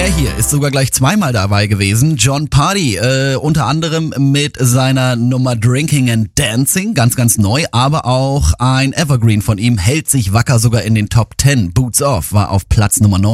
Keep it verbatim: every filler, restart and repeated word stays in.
Er hier ist sogar gleich zweimal dabei gewesen. Jon Pardi, äh, unter anderem mit seiner Nummer Drinking and Dancing, ganz, ganz neu, aber auch ein Evergreen von ihm hält sich wacker sogar in den Top Ten. Boots Off war auf Platz Nummer neun.